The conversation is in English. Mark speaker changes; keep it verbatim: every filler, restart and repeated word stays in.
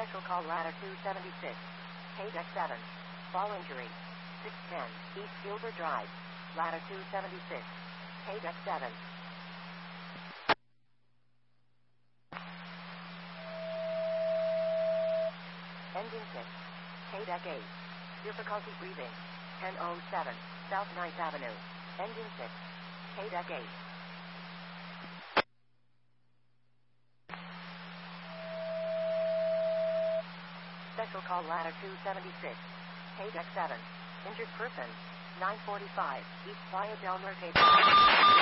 Speaker 1: Special call ladder two seventy-six. K deck seven. Fall injury. six ten. East Gilbert Drive. Ladder two seventy-six. K deck seven. Engine six. K deck eight. Difficulty breathing. ten oh seven. South ninth Avenue. Engine six. K deck eight. Special call ladder two seventy-six. K deck seven. Injured person. nine forty-five. East Playa del Norte.